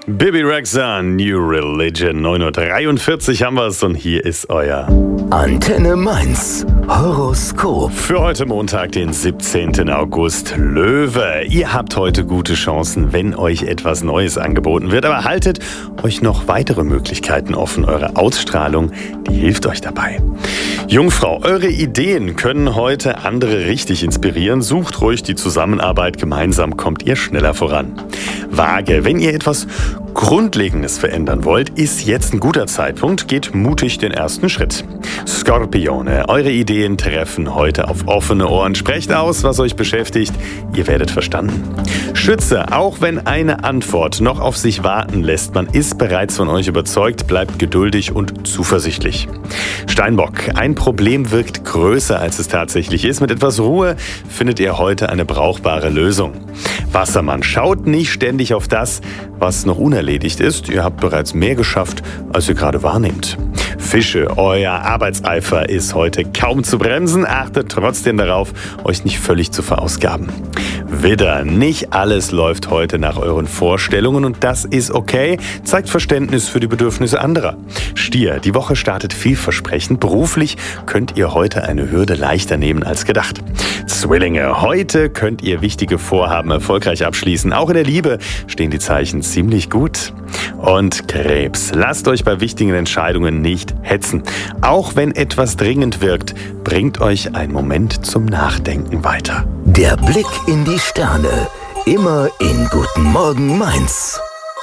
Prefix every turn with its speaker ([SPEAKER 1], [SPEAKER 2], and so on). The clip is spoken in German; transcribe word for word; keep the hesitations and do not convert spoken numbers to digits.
[SPEAKER 1] Bibi Rexha, New Religion. neun Uhr dreiundvierzig haben wir es und hier ist euer
[SPEAKER 2] Antenne Mainz Horoskop.
[SPEAKER 1] für heute Montag, den siebzehnten August. Löwe, ihr habt heute gute Chancen, wenn euch etwas Neues angeboten wird. Aber haltet euch noch weitere Möglichkeiten offen. Eure Ausstrahlung, die hilft euch dabei. Jungfrau, eure Ideen können heute andere richtig inspirieren. Sucht ruhig die Zusammenarbeit. Gemeinsam kommt ihr schneller voran. Waage, wenn ihr etwas Grundlegendes verändern wollt, ist jetzt ein guter Zeitpunkt. Geht mutig den ersten Schritt. Skorpione, eure Ideen treffen heute auf offene Ohren. Sprecht aus, was euch beschäftigt. Ihr werdet verstanden. Schütze, auch wenn eine Antwort noch auf sich warten lässt, man ist bereits von euch überzeugt, bleibt geduldig und zuversichtlich. Steinbock, ein Problem wirkt größer, als es tatsächlich ist. Mit etwas Ruhe findet ihr heute eine brauchbare Lösung. Wassermann, schaut nicht ständig auf das, was noch unerledigt ist. Ihr habt bereits mehr geschafft, als ihr gerade wahrnehmt. Fische, euer Arbeitseifer ist heute kaum zu bremsen. Achtet trotzdem darauf, euch nicht völlig zu verausgaben. Widder, nicht alles läuft heute nach euren Vorstellungen und das ist okay. Zeigt Verständnis für die Bedürfnisse anderer. Stier, die Woche startet vielversprechend. Beruflich könnt ihr heute eine Hürde leichter nehmen als gedacht. Zwillinge, heute könnt ihr wichtige Vorhaben erfolgreich abschließen. Auch in der Liebe stehen die Zeichen ziemlich gut. Und Krebs, lasst euch bei wichtigen Entscheidungen nicht hetzen. Auch wenn etwas dringend wirkt, bringt euch ein Moment zum Nachdenken weiter.
[SPEAKER 2] Der Blick in die Sterne. Immer in Guten Morgen Mainz.